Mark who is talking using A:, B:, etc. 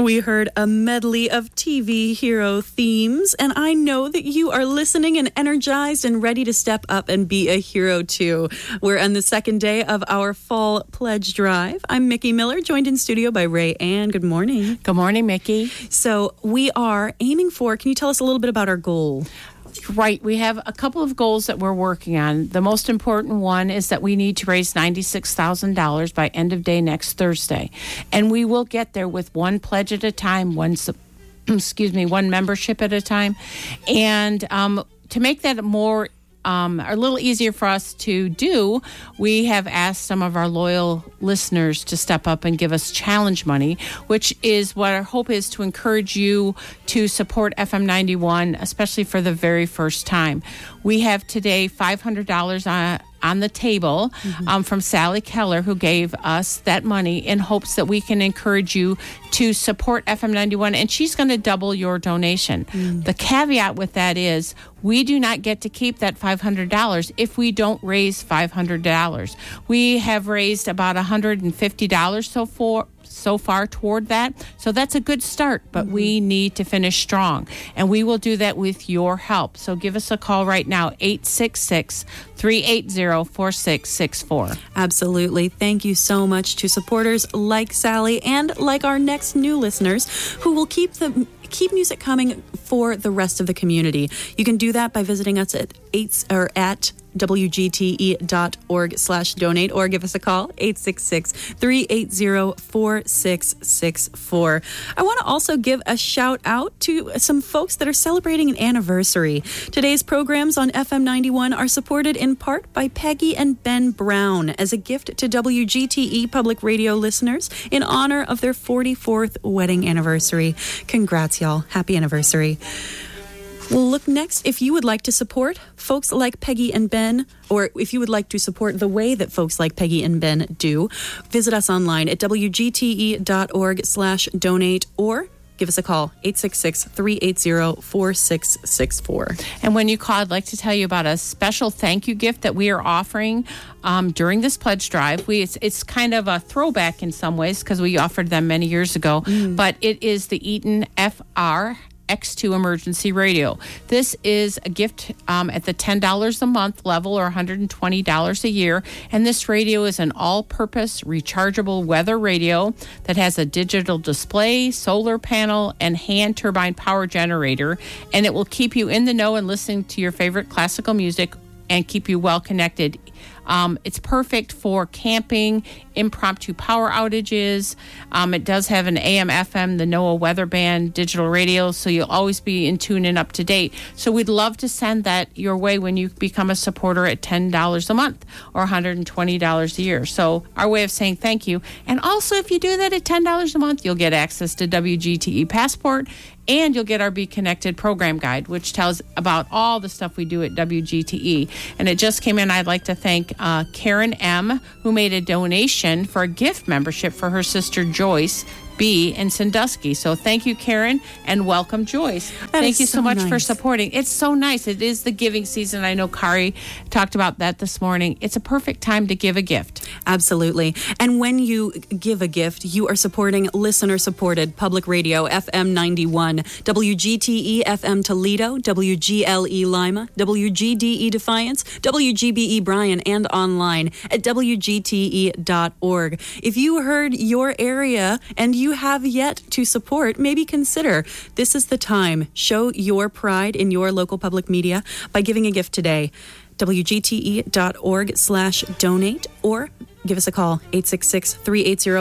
A: We heard a medley of TV hero themes, and I know that you are listening and energized and ready to step up and be a hero too. We're on the second day of our fall pledge drive. I'm Mickey Miller, joined in studio by Ray Ann. Good morning.
B: Good morning, Mickey.
A: So we are aiming for, can you tell us a little bit about our goal?
B: Right. We have a couple of goals that we're working on. The most important one is that we need to raise $96,000 by end of day next Thursday. And we will get there with one pledge at a time, one membership at a time. And to make that more a little easier for us to do, we have asked some of our loyal listeners to step up and give us challenge money, which is what our hope is to encourage you to support FM 91, especially for the very first time. We have today $500 on the table from Sally Keller, who gave us that money in hopes that we can encourage you to support FM 91, and she's going to double your donation. The caveat with that is we do not get to keep that $500 if we don't raise $500. We have raised about $150 so far toward that. So that's a good start, but we need to finish strong. And we will do that with your help. So give us a call right now, 866-380-4664.
A: Absolutely. Thank you so much to supporters like Sally and like our next new listeners who will keep music coming for the rest of the community. You can do that by visiting us at WGTE.org/donate or give us a call, 866-380-4664. I want to also give a shout out to some folks that are celebrating an anniversary. Today's programs on FM 91 are supported in part by Peggy and Ben Brown as a gift to WGTE Public Radio listeners in honor of their 44th wedding anniversary. Congrats, y'all. Happy anniversary. Well, look next, if you would like to support folks like Peggy and Ben, or if you would like to support the way that folks like Peggy and Ben do, visit us online at WGTE.org/donate or give us a call, 866-380-4664.
B: And when you call, I'd like to tell you about a special thank you gift that we are offering during this pledge drive. It's kind of a throwback in some ways because we offered them many years ago, but it is the Eaton FR X2 emergency radio. This is a gift at the $10 a month level or $120 a year. And this radio is an all-purpose rechargeable weather radio that has a digital display, solar panel, and hand turbine power generator. And it will keep you in the know and listening to your favorite classical music and keep you well connected. It's perfect for camping, impromptu power outages. It does have an AM/FM, the NOAA weather band, digital radio, so you'll always be in tune and up to date. So we'd love to send that your way when you become a supporter at $10 a month or $120 a year. So our way of saying thank you. And also, if you do that at $10 a month, you'll get access to WGTE Passport, and you'll get our Be Connected program guide, which tells about all the stuff we do at WGTE. And it just came in. I'd like to thank Karen M., who made a donation for a gift membership for her sister Joyce B. in Sandusky. So thank you, Karen, and welcome, Joyce. Thank you so much for supporting. It's so nice. It is the giving season. I know Kari talked about that this morning. It's a perfect time to give a gift.
A: Absolutely. And when you give a gift, you are supporting listener-supported public radio, FM 91, WGTE FM Toledo, WGLE Lima, WGDE Defiance, WGBE Bryan, and online at WGTE.org. If you heard your area and you have yet to support, maybe consider this is the time. Show your pride in your local public media by giving a gift today. WGTE.org/donate or give us a call, 866-380